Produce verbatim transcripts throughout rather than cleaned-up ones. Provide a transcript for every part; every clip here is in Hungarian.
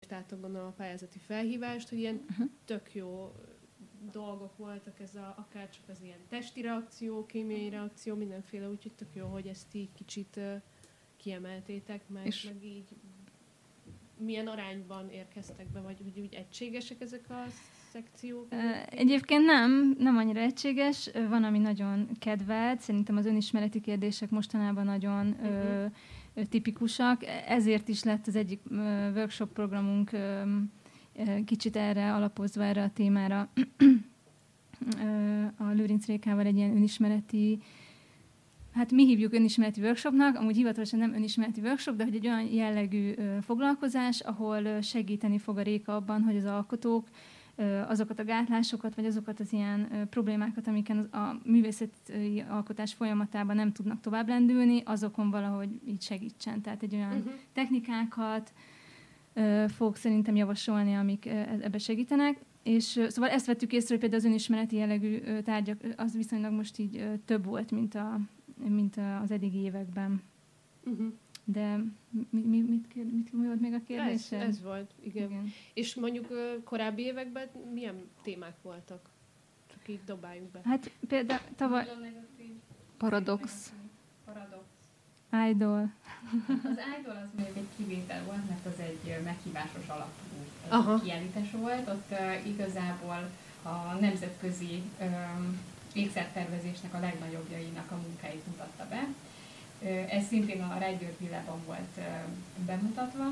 írtátok, gondolom, a pályázati felhívást, hogy ilyen uh-huh. tök jó dolgok voltak, ez a, akár csak az ilyen testi reakció, kémiai reakció, mindenféle, úgyhogy tök jó, hogy ezt így kicsit uh, kiemeltétek, meg, meg így milyen arányban érkeztek be, vagy úgy, úgy egységesek ezek a szekciók? Egyébként nem, nem annyira egységes. Van, ami nagyon kedvelt. Szerintem az önismereti kérdések mostanában nagyon uh-huh. ö, tipikusak. Ezért is lett az egyik ö, workshop programunk ö, ö, kicsit erre alapozva, erre a témára. A Lőrinc Rékával egy ilyen önismereti, hát mi hívjuk önismereti workshopnak, amúgy hivatalosan nem önismereti workshop, de hogy egy olyan jellegű ö, foglalkozás, ahol ö, segíteni fog a Réka abban, hogy az alkotók ö, azokat a gátlásokat, vagy azokat az ilyen ö, problémákat, amiken az, a művészeti alkotás folyamatában nem tudnak tovább lendülni, azokon valahogy így segítsen. Tehát egy olyan uh-huh. technikákat ö, fog szerintem javasolni, amik ö, ebbe segítenek. És ö, szóval ezt vettük észre, hogy például az önismereti jellegű ö, tárgyak, az viszonylag most így ö, több volt, mint a mint az eddigi években. Uh-huh. De mi, mi, mit, kér, mit, mi volt még a kérdés? Ez, ez volt, igen. igen. És mondjuk korábbi években milyen témák voltak? Csak így dobáljuk be. Hát például tavaly... Paradox. Paradox. Idol. Az Idol az még egy kivétel volt, mert az egy meghívásos alapú Aha. kiállítás volt. Ott uh, igazából a nemzetközi um, ékszertervezésnek a legnagyobbjainak a munkáit mutatta be. Ez szintén a Rágygyőr Villában volt bemutatva,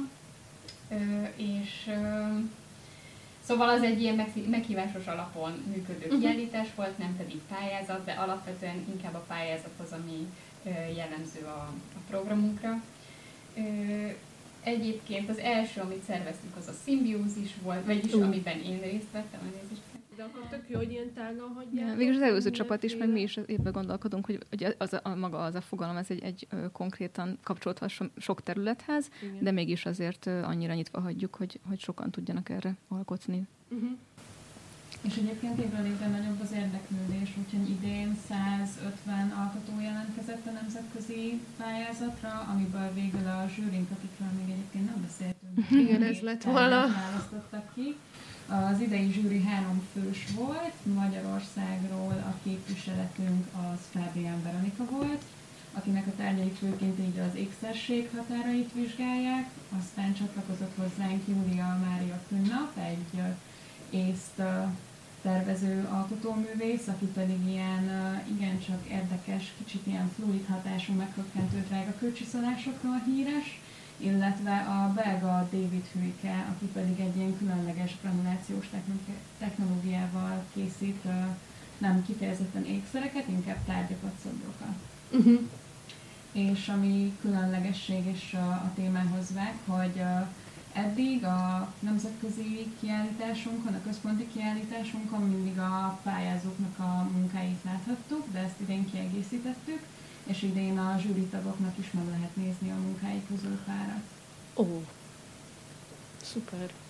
és szóval az egy ilyen meghívásos alapon működő kiállítás volt, nem pedig pályázat, de alapvetően inkább a pályázat az, ami jellemző a, a programunkra. Egyébként az első, amit szerveztünk, az a szimbiózis volt, vagyis uh. amiben én részt vettem, elnézést. De akkor tök jó, hogy ilyen tágan hagyják. Ja, végül az előző csapat is, meg mi is évben gondolkodunk, hogy, hogy az a, maga az a fogalom, ez egy, egy konkrétan kapcsolódva so, sok területhez, igen. De mégis azért annyira nyitva hagyjuk, hogy, hogy sokan tudjanak erre alkotni. Uh-huh. És egyébként évről évre nagyobb az érdeklődés, úgyhogy idén százötven alkotó jelentkezett a nemzetközi pályázatra, amiből végül a zsűrink, akikről még egyébként nem beszéltünk. Igen, ez lett volna. Választottak ki. Az idei zsűri három fős volt, Magyarországról a képviseletünk az Fábián Veronika volt, akinek a tárgyait főként így az ékszerség határait vizsgálják, aztán csatlakozott hozzánk Júlia Mária Künnap, egy észt tervező alkotóművész, aki pedig ilyen igencsak érdekes, kicsit ilyen fluid hatású, meghökkentő drága kőcsiszolásokról híres, illetve a belga David Hüyke, aki pedig egy ilyen különleges granulációs technológiával készít nem kifejezetten ékszereket, inkább tárgyakat, szobrokat. Uh-huh. És ami különlegesség is a, a témához vág, hogy eddig a nemzetközi kiállításunkon, a központi kiállításunkon mindig a pályázóknak a munkáit láthattuk, de ezt idén kiegészítettük, és idén a zsűritagoknak is meg lehet nézni a munkáik közül párat. Ó, szuper.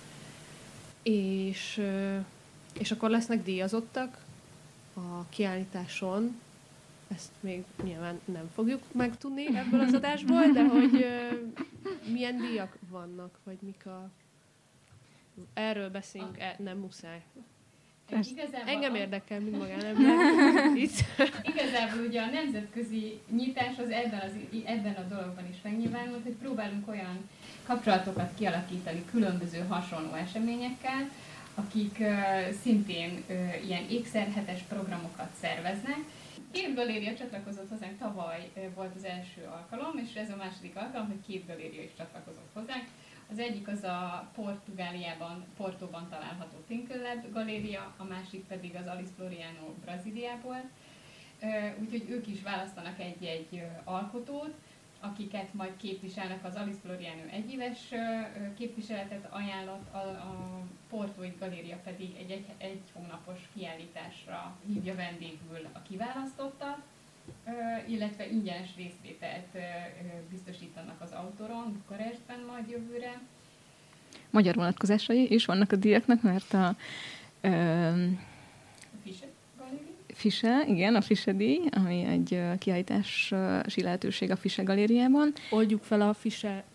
És, és akkor lesznek díjazottak a kiállításon, ezt még nyilván nem fogjuk megtudni ebből az adásból, de hogy milyen díjak vannak, vagy mik a... Erről beszélünk, e, nem muszáj. Engem a... érdekel, mint magánember. Igazából ugye a nemzetközi nyitás az ebben, az ebben a dologban is megnyilvánult, hogy próbálunk olyan kapcsolatokat kialakítani különböző hasonló eseményekkel, akik uh, szintén uh, ilyen ékszerhetes programokat szerveznek. Két galéria csatlakozott hozzánk, tavaly uh, volt az első alkalom, és ez a második alkalom, hogy két galéria is csatlakozott hozzánk. Az egyik az a Portugáliában, Portóban található Tinkelab galéria, a másik pedig az Alice Floriano Brazíliából. Úgyhogy ők is választanak egy-egy alkotót, akiket majd képviselnek. Az Alice Floriano egyéves képviseletet ajánlott, a, a Portói galéria pedig egy, egy, egy hónapos kiállításra hívja vendégül a kiválasztottat, illetve ingyenes részvételt biztosítanak az Autoron, Bukarestben majd jövőre. Magyar vonatkozásai is vannak a díjaknak, mert a... Ö, a Fische Galéria? Fische, igen, a Fische díj, ami egy kiállítási lehetőség a Fische galériában. Oldjuk fel a Fische szót.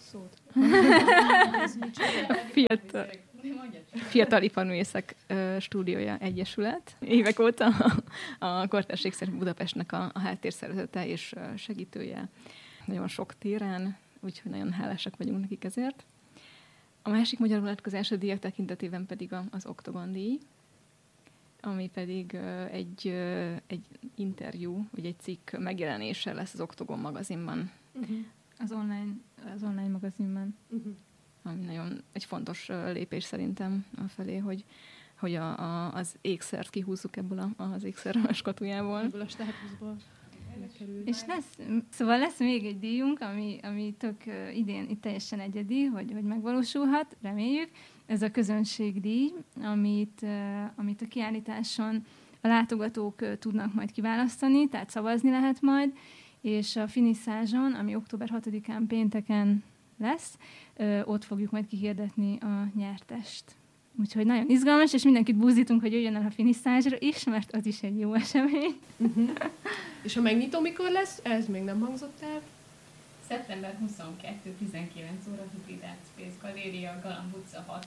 A fiatal, fiatal Iparművészek Stúdiója Egyesület. Évek óta a, a Kortárs Ékszer Budapestnek a, a háttérszervezete és segítője nagyon sok téren, úgyhogy nagyon hálásak vagyunk nekik ezért. A másik magyar vonatkozás a díjak tekintetében pedig az Oktogon díj, ami pedig egy, egy interjú, vagy egy cikk megjelenése lesz az Oktogon magazinban. Uh-huh. Az online, az online magazinban. Uh-huh. Ami nagyon egy fontos lépés szerintem afelé, hogy, hogy a, a, az ékszert kihúzzuk ebből a, az ékszer skatujából. Ebből a státuszból. És lesz, szóval lesz még egy díjunk, ami, ami tök idén itt teljesen egyedi, hogy, hogy megvalósulhat, reméljük. Ez a közönségdíj, amit, amit a kiállításon a látogatók tudnak majd kiválasztani, tehát szavazni lehet majd, és a finisszázson, ami október hatodikán pénteken lesz, ott fogjuk majd kihirdetni a nyertest. Úgyhogy nagyon izgalmas, és mindenkit buzdítunk, hogy jöjjön el a finisszázsra is, mert az is egy jó esemény. Uh-huh. És a megnyitó mikor lesz? Ez még nem hangzott el. szeptember huszonkettő tizenkilenc óra Hibrid Art Space Galéria, Galamb utca hat.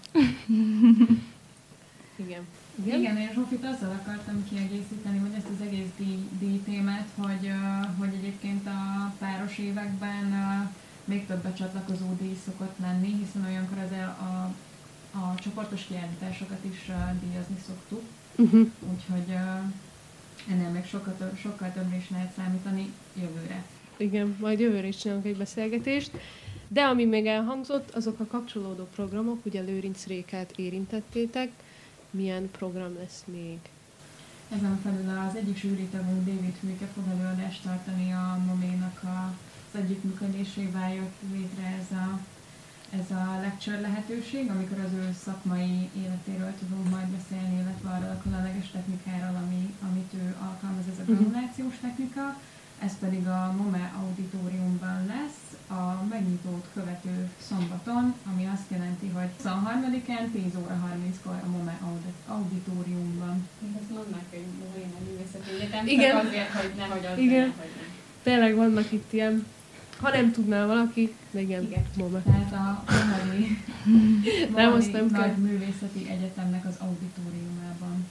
Igen. Igen, Igen, én Zsófit azzal akartam kiegészíteni, hogy ezt az egész díj, díj témát, hogy, uh, hogy egyébként a páros években uh, még több becsatlakozó díj szokott lenni, hiszen olyankor az a, a, a csoportos kiállításokat is uh, díjazni szoktuk. Uh-huh. Úgyhogy uh, ennél még sokkal, több, sokkal többre is lehet számítani jövőre. Igen, majd jövőre is csinálunk egy beszélgetést. De ami még elhangzott, azok a kapcsolódó programok, ugye Lőrinc Rékát érintettétek, milyen program lesz még? Ezen felül az egyik zsűritagunk David Hülyke fog előadást tartani a moménak az együttműködésével jött létre ez a, ez a lecture lehetőség, amikor az ő szakmai életéről tudunk majd beszélni, illetve arról a különleges technikáról, ami, amit ő alkalmaz, ez a granulációs technika. Ez pedig a MOME auditoriumban lesz, a megnyitót követő szombaton, ami azt jelenti, hogy huszonharmadikán tíz óra harminckor a MOME auditoriumban. Ezt mondnak, hogy Móina Művészeti Egyetem, Igen. csak azért, hogy nehogy az Igen. legyen, hogy nem. Tényleg vannak itt ilyen, ha nem tudná valaki, de igen, Igen. MOME. Tehát a Mohari, Nem, azt nem Nagy kell. Művészeti Egyetemnek az auditoriumában.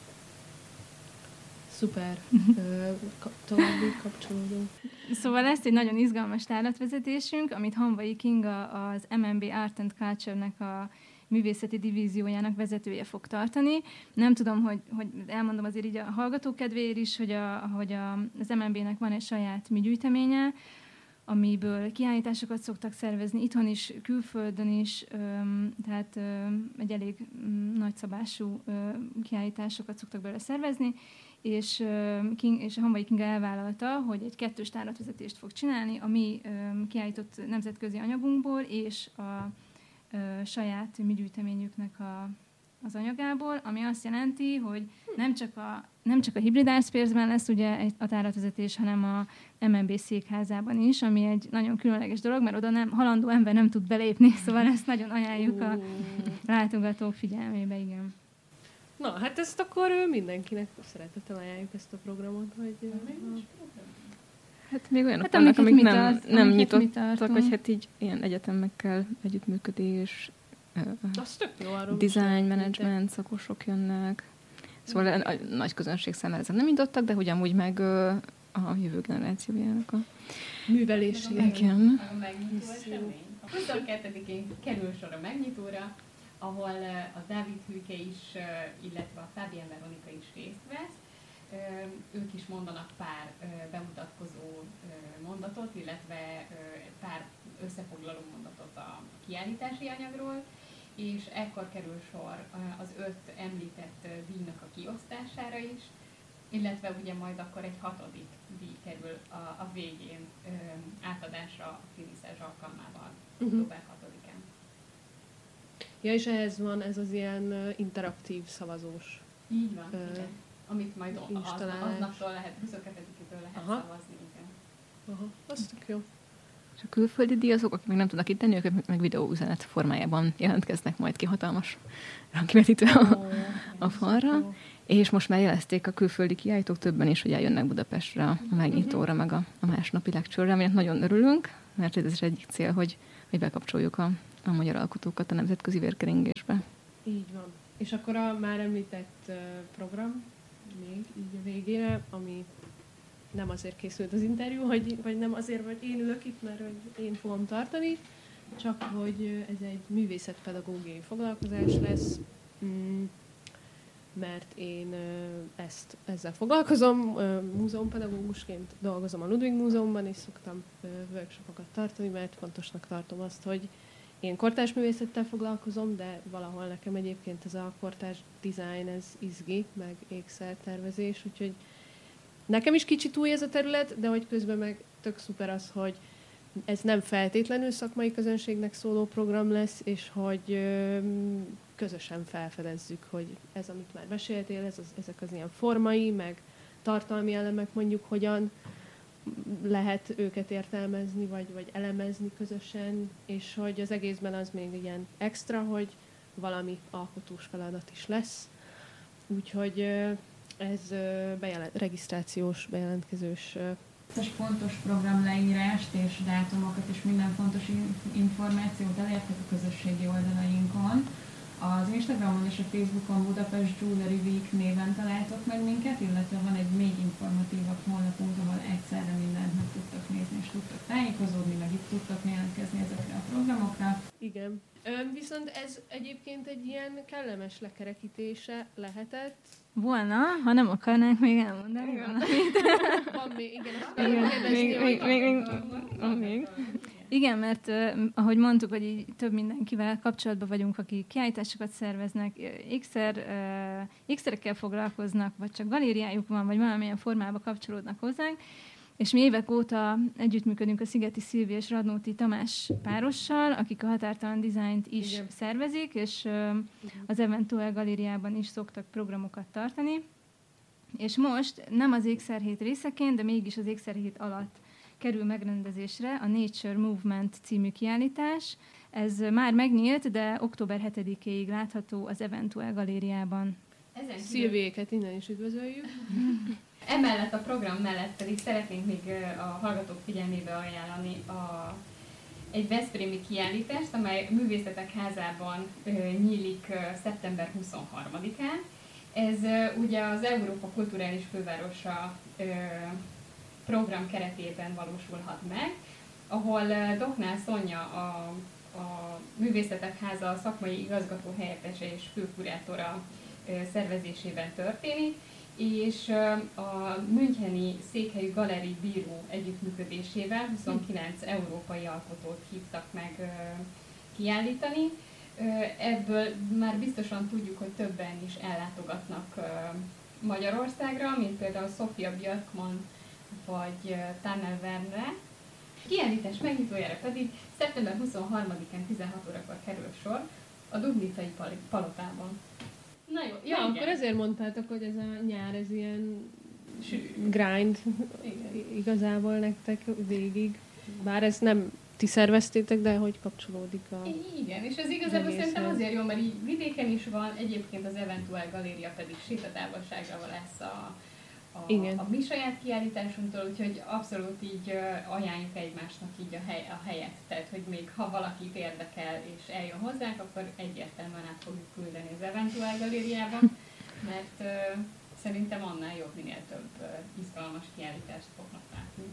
Szuper. Ö, ka- további kapcsolódó. Szóval lesz egy nagyon izgalmas tárlatvezetésünk, amit Hanvai Kinga, az em en bé Art and Culture-nek a művészeti divíziójának vezetője fog tartani. Nem tudom, hogy, hogy elmondom azért így a hallgatók kedvéért is, hogy, a, hogy a, az em en bé-nek van egy saját műgyűjteménye, amiből kiállításokat szoktak szervezni, itthon is, külföldön is, öm, tehát öm, egy elég öm, nagyszabású öm, kiállításokat szoktak belőle szervezni, és, öm, King, és a Hanvai Kinga elvállalta, hogy egy kettős tárlatvezetést fog csinálni a mi öm, kiállított nemzetközi anyagunkból, és a ö, saját műgyűjteményüknek a az anyagából, ami azt jelenti, hogy nem csak a, nem csak a Hibrid Art Space-ben lesz ugye egy, a tárlatvezetés, hanem a em en bé székházában is, ami egy nagyon különleges dolog, mert oda nem, halandó ember nem tud belépni, szóval ezt nagyon ajánljuk a látogatók figyelmébe, igen. Na, hát ezt akkor mindenkinek szeretettel ajánljuk ezt a programot, hogy... Hát még olyanok Hát vannak, amiket amik mi nem, tart- nem amiket mi nyitottak, tartunk. vagy hát így ilyen egyetemekkel együttműködés, Az tök jó, arról design management szakosok jönnek. Szóval a, a nagy közönség számára ezek nem nyitottak, de hogy amúgy meg ö, a jövő generációjának a művelési. igen. A megnyitó esemény. A huszonkettedikén kerül sor a megnyitóra, ahol a Dávid Hülyke is, illetve a Fábián Veronika is részt vesz. Ők is mondanak pár bemutatkozó mondatot, illetve pár összefoglaló mondatot a kiállítási anyagról, és ekkor kerül sor az öt említett díjnak a kiosztására is, illetve ugye majd akkor egy hatodik díj kerül a, a végén ö, átadásra a finiszázs alkalmával, Uh-huh. október hatodikán. Ja, és ehhez van ez az ilyen uh, interaktív szavazós. Így van, Ö, igen. Amit majd az, installálás. aznaptól lehet, huszonkettedikétől lehet Aha. szavazni, igen. Aha, az tök jó. És a külföldi díjazók, akik meg nem tudnak itt tenni, ők meg videóüzenet formájában jelentkeznek majd ki hatalmas rangkivetítve a, a falra. És most már jelezték a külföldi kiállítók többen is, hogy eljönnek Budapestre a megnyitóra, meg a, a másnapi lecture-re, aminek nagyon örülünk, mert ez is egyik cél, hogy, hogy hogy bekapcsoljuk a, a magyar alkotókat a nemzetközi vérkeringésbe. Így van. És akkor a már említett uh, program még így a végére, ami nem azért készült az interjú, hogy, vagy nem azért, hogy én ülök itt, mert hogy én fogom tartani, csak hogy ez egy művészetpedagógiai foglalkozás lesz, mm, mert én ezt, ezzel foglalkozom, múzeumpedagógusként dolgozom a Ludwig Múzeumban, és szoktam workshopokat tartani, mert fontosnak tartom azt, hogy én kortárs művészettel foglalkozom, de valahol nekem egyébként ez a kortárs design, ez izgi, meg ékszertervezés, úgyhogy nekem is kicsit új ez a terület, de hogy közben meg tök szuper az, hogy ez nem feltétlenül szakmai közönségnek szóló program lesz, és hogy közösen felfedezzük, hogy ez, amit már meséltél, ez az, ezek az ilyen formai, meg tartalmi elemek mondjuk hogyan lehet őket értelmezni, vagy, vagy elemezni közösen, és hogy az egészben az még ilyen extra, hogy valami alkotós feladat is lesz. Úgyhogy ez bejelent, regisztrációs, bejelentkezős. És fontos programleírást és dátumokat és minden fontos információt elértek a közösségi oldalainkon. Az Instagramon és a Facebookon Budapest Jewelry Week néven találtok meg minket, illetve van egy még informatívabb honlapunk, ahol egyszerre mindent meg tudtok nézni és tudtok tájékozódni, meg itt tudtok jelentkezni ezekre a programokra. Igen. Viszont ez egyébként egy ilyen kellemes lekerekítése lehetett. Volna, ha nem akarnánk még elmondani valamit. Van még, igen, igen, még, még, még, még, még. Igen, mert uh, ahogy mondtuk, hogy így több mindenkivel kapcsolatban vagyunk, akik kiállításokat szerveznek, ékszer, uh, ékszerekkel foglalkoznak, vagy csak galériájuk van, vagy valamilyen formában kapcsolódnak hozzánk, és mi évek óta együttműködünk a Szigeti Szilvi és Radnóti Tamás párossal, akik a Határtalan Designt is igen. szervezik, és uh, az Eventuel Galériában is szoktak programokat tartani. És most nem az ékszerhét részeként, de mégis az ékszerhét alatt kerül megrendezésre a Nature Movement című kiállítás. Ez már megnyílt, de október hetedikéig látható az Eventuel Galériában. Szilviéket innen is üdvözöljük. Emellett a program mellett pedig szeretnénk még a hallgatók figyelmébe ajánlani a, egy veszprémi kiállítást, amely Művészetek Házában ö, nyílik ö, szeptember huszonharmadikán. Ez ö, ugye az Európa Kulturális Fővárosa ö, program keretében valósulhat meg, ahol uh, Doknál Szonya, a, a Művészetek Háza szakmai igazgató helyettese és főkurátora uh, szervezésében történik, és uh, a müncheni székhelyű Galeri Bíró együttműködésével huszonkilenc európai alkotót hívtak meg uh, kiállítani. Uh, ebből már biztosan tudjuk, hogy többen is ellátogatnak uh, Magyarországra, mint például Sofia Björkman vagy Tanner Wernre. Kiállítás megnyitójára pedig szeptember huszonharmadikán tizenhat órakor kerül sor a Dubnicai Palotában. Na jó, ja, igen. Akkor ezért mondtátok, hogy ez a nyár, ez ilyen grind igen. igazából nektek végig. Bár ez nem ti szerveztétek, de hogy kapcsolódik a... Igen, és ez igazából szerintem azért jó, mert így vidéken is van, egyébként az Eventuel Galéria pedig sétatávolságra lesz a A, a mi saját kiállításunktól, úgyhogy abszolút így uh, ajánljuk egymásnak így a, hely, a helyet. Tehát, hogy még ha valakit érdekel és eljön hozzánk, akkor egyértelműen át fogjuk küldeni az Eventuel Galériában, mert uh, szerintem annál jobb, minél több uh, izgalmas kiállítást fognak látni.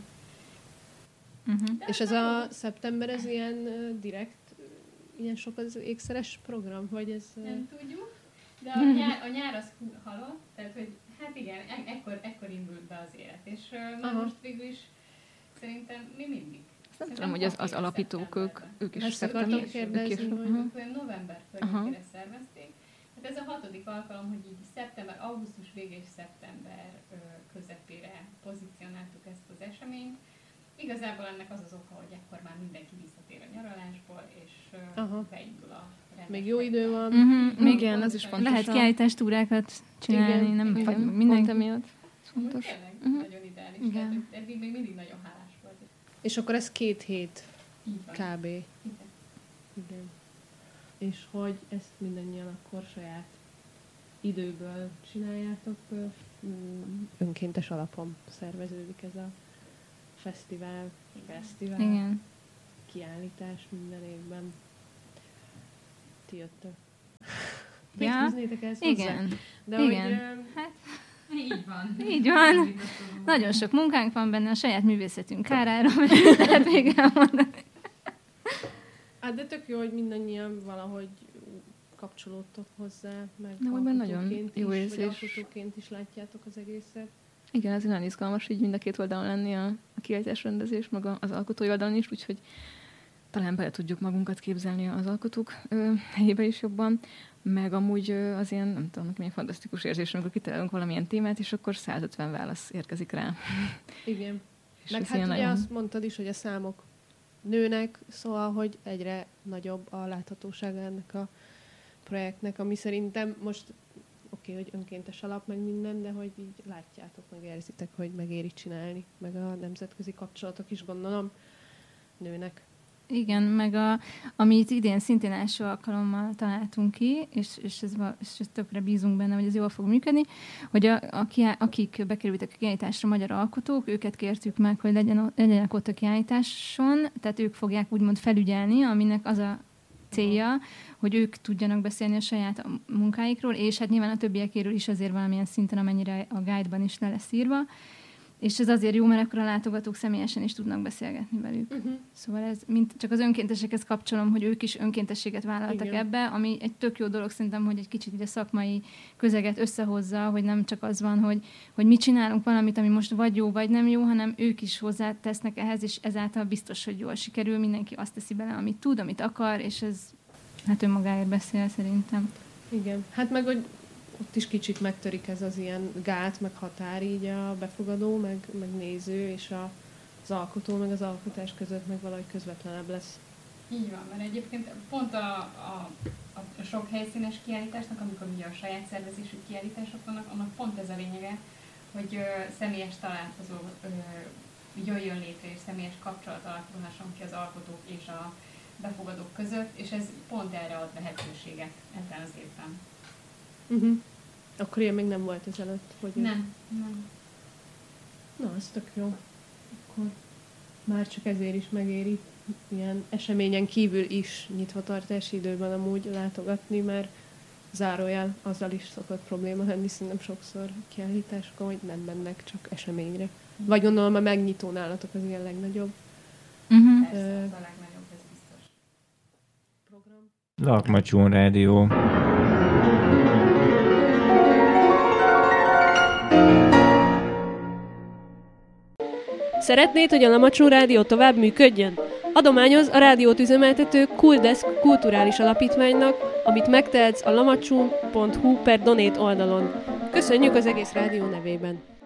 Uh-huh. És ez a szeptember, ez ilyen uh, direkt, ilyen sok az ékszeres program, vagy ez... Uh... Nem tudjuk, de a nyár, a nyár az halott, tehát, hogy hát igen, e- ekkor, ekkor indult be az élet, és uh, most végül is szerintem mi mindig. Nem tudom, hogy az, az alapítók, ők, ők is ezt akartam kérdezni, hogy uh-huh. november környékére szervezték. Hát ez a hatodik alkalom, hogy így szeptember, augusztus vége és szeptember uh, közepére pozícionáltuk ezt az eseményt. Igazából ennek az az oka, hogy ekkor már mindenki visszatér a nyaralásból, és uh, beindul a még jó idő van. Uh-huh. Még igen, az is fontos. Lehet kiállítástúrákat csinálni, igen, nem igen, mindenki. emiatt. Fontos. Tényleg uh-huh. nagyon ideális. Igen. Tehát, eddig még mindig nagyon hálás volt. És akkor ez két hét kb. Igen. Igen. És hogy ezt mindannyian akkor saját időből csináljátok, önkéntes alapon szerveződik ez a fesztivál. fesztivál. Igen. kiállítás minden évben. Ti jöttök. Ja, Mit fűznétek ezt igen. hozzá? De Igen. Hogy, Hát, Így van. így van. Nagyon sok munkánk van benne, a saját művészetünk kárára, lehet még elmondani. hát de tök jó, hogy mindannyian valahogy kapcsolódtok hozzá, meg De úgy nagyon alkotóként jó is, érzés. vagy alkotóként is látjátok az egészet. Igen, ez nagyon izgalmas így mind a két oldalon lenni, a, a kiállítás rendezés, meg az alkotói oldalon is, úgyhogy talán bele tudjuk magunkat képzelni az alkotók ö, helyébe is jobban, meg amúgy ö, az ilyen, nem tudom, milyen fantasztikus érzés, amikor kitalálunk valamilyen témát, és akkor százötven válasz érkezik rá. Igen. És Meg ez hát ilyen ugye nagyon- azt mondtad is, hogy a számok nőnek, szóval, hogy egyre nagyobb a láthatósága ennek a projektnek, ami szerintem most oké, okay, hogy önkéntes alap, meg minden, de hogy így látjátok, meg érzitek, hogy megéri csinálni, meg a nemzetközi kapcsolatok is gondolom nőnek. Igen, meg a, amit idén szintén első alkalommal találtunk ki, és, és, ez, va- és ez tökre bízunk benne, hogy ez jól fog működni, hogy a, a kiá, akik bekerültek a kiállításra, magyar alkotók, őket kértük meg, hogy legyen, legyenek ott a kiállításon, tehát ők fogják úgymond felügyelni, aminek az a célja, hogy ők tudjanak beszélni a saját munkáikról, és hát nyilván a többiekéről is azért valamilyen szinten, amennyire a guide-ban is le lesz írva. És ez azért jó, mert akkor a látogatók személyesen is tudnak beszélgetni velük. Uh-huh. Szóval ez mint csak az önkéntesekhez kapcsolom, hogy ők is önkéntességet vállaltak Igen. ebbe, ami egy tök jó dolog szerintem, hogy egy kicsit így a szakmai közeget összehozza, hogy nem csak az van, hogy, hogy mi csinálunk valamit, ami most vagy jó, vagy nem jó, hanem ők is hozzátesznek ehhez, és ezáltal biztos, hogy jól sikerül, mindenki azt teszi bele, amit tud, amit akar, és ez hát önmagáért beszél szerintem. Igen. Hát meg, hogy ott is kicsit megtörik ez az ilyen gát, meg határ így a befogadó, meg, meg néző, és a, az alkotó, meg az alkotás között meg valahogy közvetlenebb lesz. Így van, mert egyébként pont a, a, a sok helyszínes kiállításnak, amikor ugye a saját szervezésű kiállítások vannak, annak pont ez a lényege, hogy ö, személyes találkozó ö, jöjjön létre, és személyes kapcsolat alakulhasson ki az alkotók és a befogadók között, és ez pont erre ad lehetőséget ebben az évben. Uh-huh. Akkor ilyen még nem volt ezelőtt, hogy... Nem, nem. Na, ez tök jó. Akkor már csak ezért is megéri ilyen eseményen kívül is nyitvatartási időben amúgy látogatni, mert zárójel azzal is szokott probléma lenni, szerintem sokszor kiállításokon, hogy nem mennek csak eseményre. Vagy gondolom a megnyitó nálatok az ilyen legnagyobb Uh-huh. Persze, Ö, az a legnagyobb, ez biztos. program. Lakmacsón Rádió. Szeretnéd, hogy a Lamacsó Rádió tovább működjön? Adományoz a rádiót üzemeltető Kuldesk kulturális alapítványnak, amit megtehetsz a lamacsón pont hu per donate oldalon. Köszönjük az egész rádió nevében!